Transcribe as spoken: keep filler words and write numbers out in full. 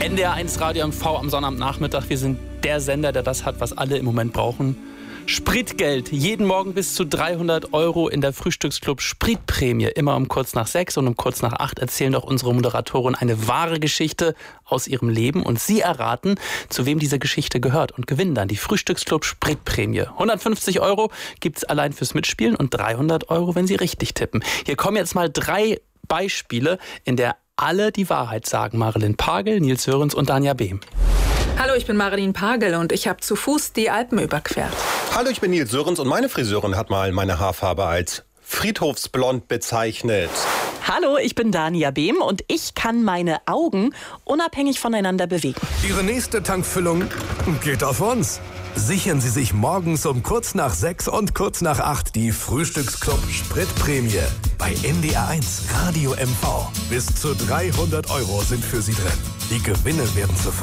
N D R eins Radio M V am Sonnabendnachmittag. Wir sind der Sender, der das hat, was alle im Moment brauchen. Spritgeld. Jeden Morgen bis zu dreihundert Euro in der Frühstücksclub Spritprämie. Immer um kurz nach sechs und um kurz nach acht erzählen doch unsere Moderatoren eine wahre Geschichte aus ihrem Leben. Und Sie erraten, zu wem diese Geschichte gehört und gewinnen dann die Frühstücksclub Spritprämie. hundertfünfzig Euro gibt's allein fürs Mitspielen und dreihundert Euro, wenn Sie richtig tippen. Hier kommen jetzt mal drei Beispiele, in der alle die Wahrheit sagen. Marilyn Pagel, Nils Sörensen und Danja Behm. Hallo, ich bin Marilyn Pagel und ich habe zu Fuß die Alpen überquert. Hallo, ich bin Nils Sörensen und meine Friseurin hat mal meine Haarfarbe als friedhofsblond bezeichnet. Hallo, ich bin Danja Behm und ich kann meine Augen unabhängig voneinander bewegen. Ihre nächste Tankfüllung geht auf uns. Sichern Sie sich morgens um kurz nach sechs und kurz nach acht die Frühstücksclub Spritprämie bei N D R eins Radio M V. Bis zu dreihundert Euro sind für Sie drin. Die Gewinne werden zu